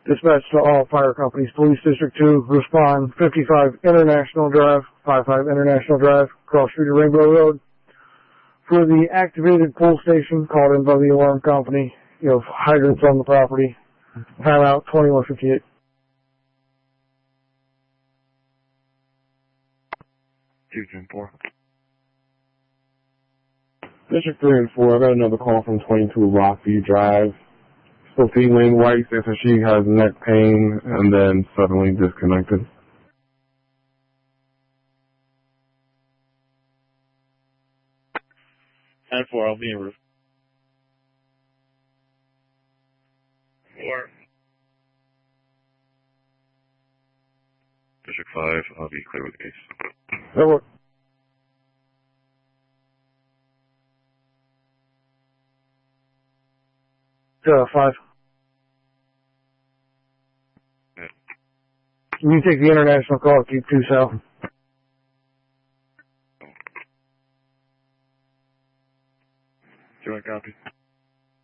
Dispatch to all fire companies. Police District 2, respond 55 International Drive, 55 International Drive, cross street of Rainbow Road. For the activated pull station called in by the alarm company, you have hydrants on the property. Timeout 2158. District 3 and 4, I got another call from 22 Rockview Drive. Sophie Wayne White says that she has neck pain and then suddenly disconnected. 10-4, I'll be en route. 4. District 5, I'll be clear with the case. That works. Zero 5. Yeah. You take the international call, keep 2 south. Do you want to copy?